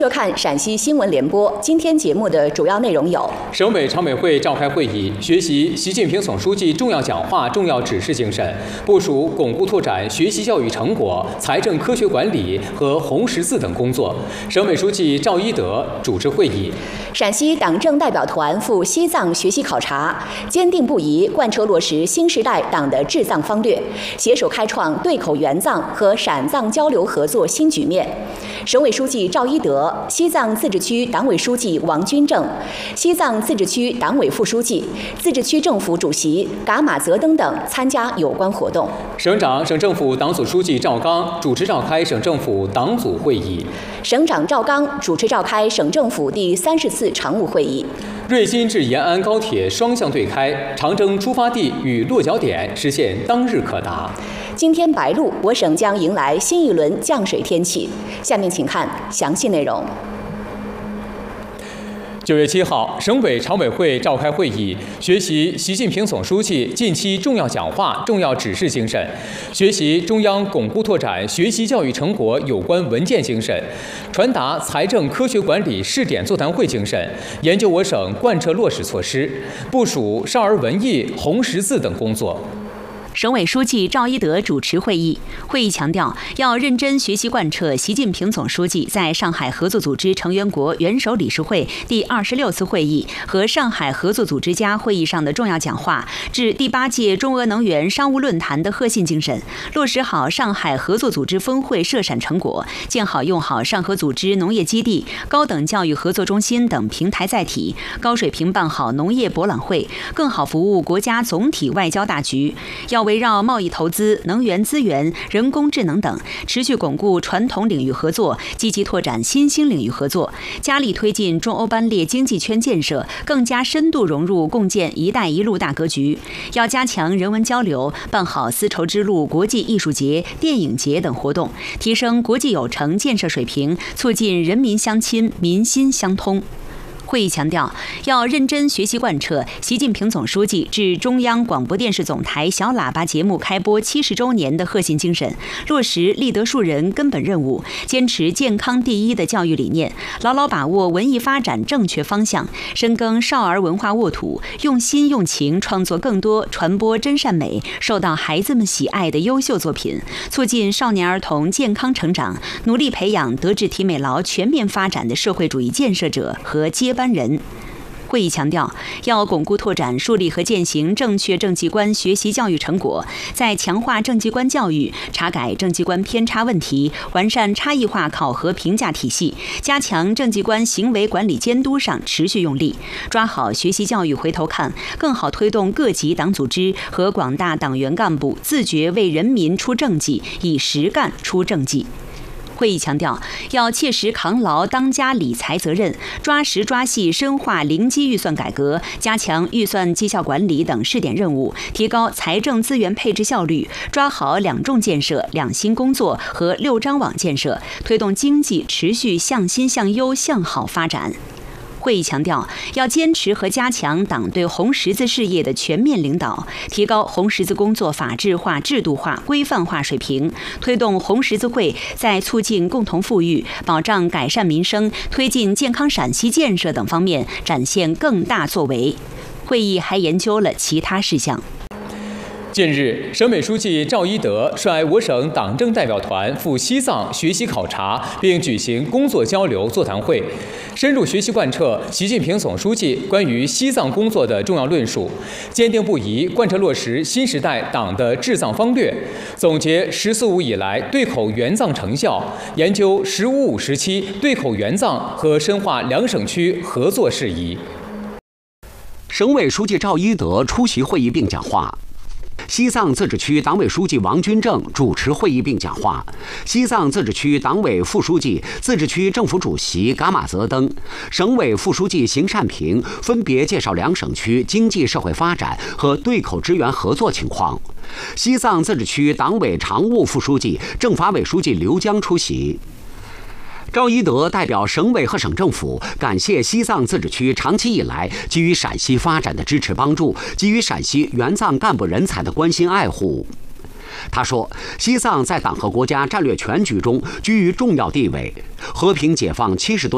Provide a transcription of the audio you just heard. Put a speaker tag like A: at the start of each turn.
A: 收看陕西新闻联播。今天节目的主要内容有：
B: 省委常委会召开会议，学习习近平总书记重要讲话、重要指示精神，部署巩固拓展学习教育成果、财政科学管理和红十字等工作。省委书记赵一德主持会议。
A: 陕西党政代表团赴西藏学习考察，坚定不移贯彻落实新时代党的治藏方略，携手开创对口援藏和陕藏交流合作新局面。省委书记赵一德、西藏自治区党委书记王军正、西藏自治区党委副书记、自治区政府主席噶玛泽登等参加有关活动。
B: 省长、省政府党组书记赵刚主持召开省政府党组会议。
A: 省长赵刚主持召开省政府第30次常务会议。
B: 瑞金至延安高铁双向对开，长征出发地与落脚点实现当日可达。
A: 今天白露，我省将迎来新一轮降水天气。下面请看详细内容。
B: 9月7号，省委常委会召开会议，学习习近平总书记近期重要讲话、重要指示精神，学习中央巩固拓展学习教育成果有关文件精神，传达财政科学管理试点座谈会精神，研究我省贯彻落实措施，部署少儿文艺、红十字等工作。
C: 省委书记赵一德主持会议。会议强调，要认真学习贯彻习近平总书记在上海合作组织成员国元首理事会第26次会议和上海合作组织家会议上的重要讲话，至第8届中俄能源商务论坛的核心精神，落实好上海合作组织峰会涉陕成果，建好用好上合组织农业基地、高等教育合作中心等平台载体，高水平办好农业博览会，更好服务国家总体外交大局。要围绕贸易投资、能源资源、人工智能等，持续巩固传统领域合作，积极拓展新兴领域合作，加力推进中欧班列经济圈建设，更加深度融入共建“一带一路”大格局。要加强人文交流，办好丝绸之路国际艺术节、电影节等活动，提升国际友城建设水平，促进人民相亲、民心相通。会议强调，要认真学习贯彻习近平总书记致中央广播电视总台小喇叭节目开播70周年的核心精神，落实立德树人根本任务，坚持健康第一的教育理念，牢牢把握文艺发展正确方向，深耕少儿文化沃土，用心用情创作更多传播真善美、受到孩子们喜爱的优秀作品，促进少年儿童健康成长，努力培养德智体美劳全面发展的社会主义建设者和接班人。会议强调，要巩固拓展树立和践行正确政绩观学习教育成果，在强化政绩观教育、查改政绩观偏差问题、完善差异化考核评价体系、加强政绩观行为管理监督上持续用力，抓好学习教育回头看，更好推动各级党组织和广大党员干部自觉为人民出政绩，以实干出政绩。会议强调，要切实扛牢当家理财责任，抓实抓细深化零基预算改革，加强预算绩效管理等试点任务，提高财政资源配置效率，抓好2重建设、2新工作和6张网建设，推动经济持续向新向优向好发展。会议强调，要坚持和加强党对红十字事业的全面领导，提高红十字工作法治化、制度化、规范化水平，推动红十字会在促进共同富裕、保障改善民生、推进健康陕西建设等方面展现更大作为。会议还研究了其他事项。
B: 近日，省委书记赵一德率我省党政代表团赴西藏学习考察，并举行工作交流座谈会，深入学习贯彻习近平总书记关于西藏工作的重要论述，坚定不移贯彻落实新时代党的治藏方略，总结“十四五”以来对口援藏成效，研究“十五五”时期对口援藏和深化2省区合作事宜。
D: 省委书记赵一德出席会议并讲话。西藏自治区党委书记王军正主持会议并讲话，西藏自治区党委副书记、自治区政府主席噶玛泽登、省委副书记邢善平分别介绍2省区经济社会发展和对口支援合作情况。西藏自治区党委常务副书记、政法委书记刘江出席。赵一德代表省委和省政府感谢西藏自治区长期以来给予陕西发展的支持帮助，给予陕西援藏干部人才的关心爱护。他说，西藏在党和国家战略全局中居于重要地位，和平解放70多